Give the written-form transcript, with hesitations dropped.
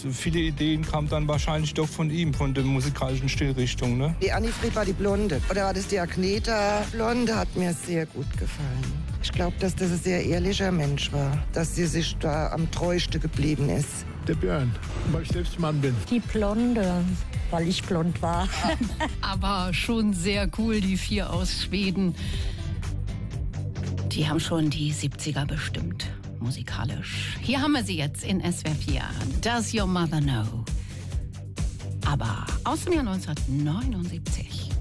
viele Ideen kamen dann wahrscheinlich doch von ihm, von der musikalischen Stilrichtung. Ne? Die Annifried war die Blonde. Oder war das die Agneta? Blonde hat mir sehr gut gefallen. Ich glaube, dass das ein sehr ehrlicher Mensch war, dass sie sich da am treuesten geblieben ist. Der Björn, weil ich selbst Mann bin. Die Blonde, weil ich blond war. Aber schon sehr cool, die 4 aus Schweden. Die haben schon die 70er bestimmt, musikalisch. Hier haben wir sie jetzt in SWR 4. Does Your Mother Know? Aber aus dem Jahr 1979.